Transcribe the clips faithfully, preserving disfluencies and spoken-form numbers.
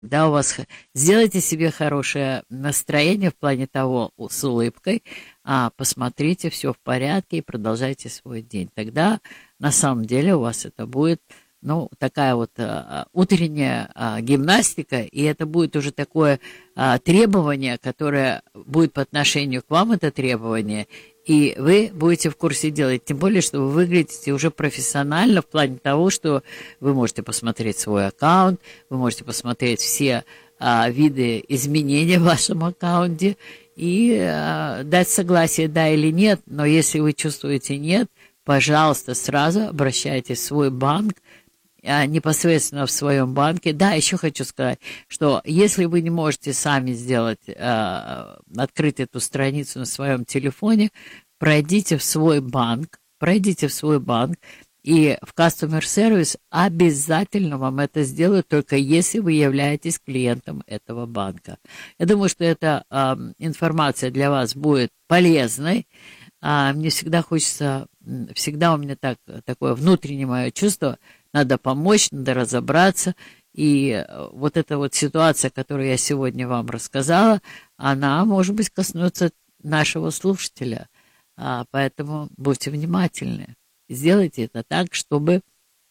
Да, у вас х- сделайте себе хорошее настроение в плане того у- с улыбкой, а посмотрите, все в порядке и продолжайте свой день. Тогда на самом деле у вас это будет, ну, такая вот а, утренняя а, гимнастика, и это будет уже такое а, требование, которое будет по отношению к вам, это требование, и вы будете в курсе дела. Тем более, что вы выглядите уже профессионально в плане того, что вы можете посмотреть свой аккаунт, вы можете посмотреть все а, виды изменений в вашем аккаунте и а, дать согласие, да или нет. Но если вы чувствуете нет, пожалуйста, сразу обращайтесь в свой банк, а, непосредственно в своем банке. Да, еще хочу сказать, что если вы не можете сами сделать, а, открыть эту страницу на своем телефоне, пройдите в свой банк, пройдите в свой банк, и в Customer Service обязательно вам это сделают, только если вы являетесь клиентом этого банка. Я думаю, что эта а, информация для вас будет полезной. А, мне всегда хочется, всегда у меня так, такое внутреннее мое чувство, надо помочь, надо разобраться. И вот эта вот ситуация, которую я сегодня вам рассказала, она, может быть, коснется нашего слушателя. А, поэтому будьте внимательны. Сделайте это так, чтобы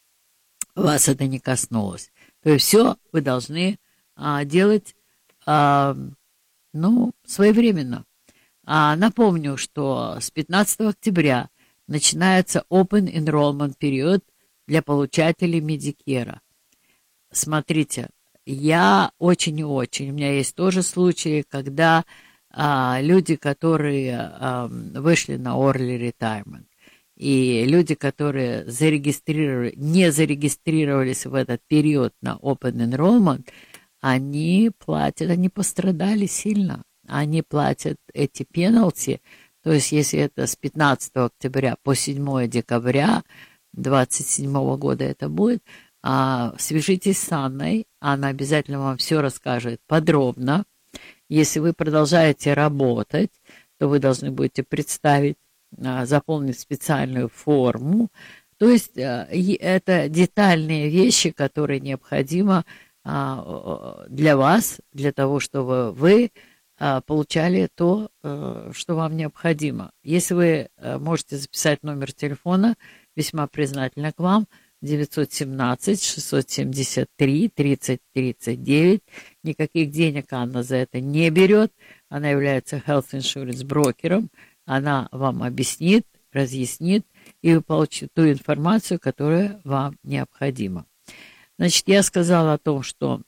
вас это не коснулось. То есть все вы должны а, делать, а, ну, своевременно. А, напомню, что с пятнадцатого октября начинается Open Enrollment период для получателей Medicare. Смотрите, я очень и очень, у меня есть тоже случаи, когда а, люди, которые а, вышли на Early Retirement, и люди, которые зарегистрировали, не зарегистрировались в этот период на Open Enrollment, они платят, они пострадали сильно. Они платят эти пеналти, то есть если это с пятнадцатого октября по седьмое декабря двадцать седьмого года это будет, а, свяжитесь с Анной, она обязательно вам все расскажет подробно. Если вы продолжаете работать, то вы должны будете представить, а, заполнить специальную форму. То есть а, это детальные вещи, которые необходимы а, для вас, для того, чтобы вы а, получали то, а, что вам необходимо. Если вы а, можете записать номер телефона, весьма признательна к вам, девятьсот семнадцать шестьсот семьдесят три тридцать тридцать девять. Никаких денег Анна за это не берет. Она является health insurance брокером. Она вам объяснит, разъяснит, и вы получите ту информацию, которая вам необходима. Значит, я сказала о том, что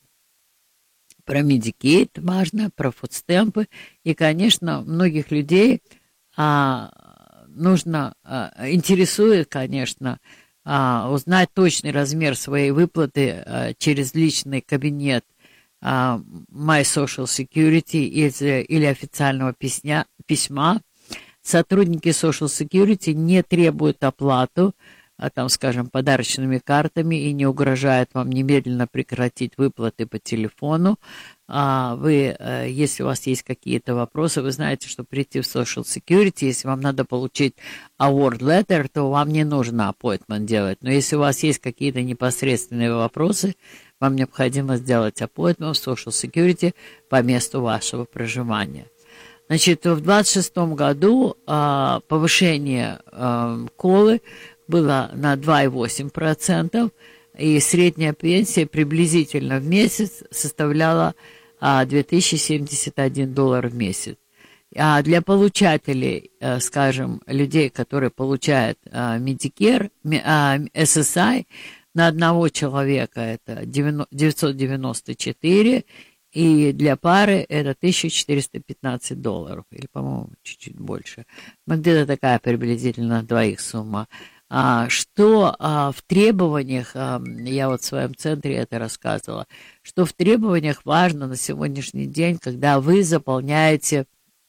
про Medicaid важно, про фудстемпы, и, конечно, многих людей а, нужно, а, интересует, конечно, а, узнать точный размер своей выплаты а, через личный кабинет а, My Social Security или, или официального письма, письма. Сотрудники Social Security не требуют оплату, а, там, скажем, подарочными картами и не угрожают вам немедленно прекратить выплаты по телефону. А, вы, если у вас есть какие-то вопросы, вы знаете, что прийти в Social Security, если вам надо получить award letter, то вам не нужно appointment делать. Но если у вас есть какие-то непосредственные вопросы, вам необходимо сделать appointment в Social Security по месту вашего проживания. Значит, в двадцать шестом году а, повышение а, колы было на два и восемь десятых процента, и средняя пенсия приблизительно в месяц составляла а, две тысячи семьдесят один доллар в месяц. А для получателей, а, скажем, людей, которые получают а, Medicare, а, эс эс ай, на одного человека это девятьсот девяносто четыре, и для пары это тысяча четыреста пятнадцать долларов, или, по-моему, чуть-чуть больше. Но где-то такая приблизительно на двоих сумма. А, что а, в требованиях, а, я вот в своем центре это рассказывала, что в требованиях важно на сегодняшний день, когда вы заполняете,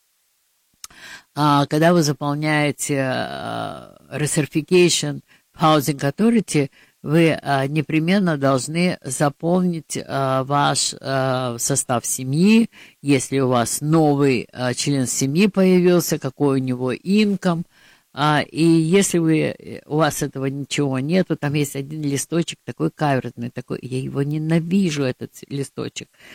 а, когда вы заполняете а, Recertification Housing Authority, вы а, непременно должны заполнить а, ваш а, состав семьи, если у вас новый а, член семьи появился, какой у него инком, А, и если вы, у вас этого ничего нету, там есть один листочек такой каверзный, такой, я его ненавижу, этот листочек.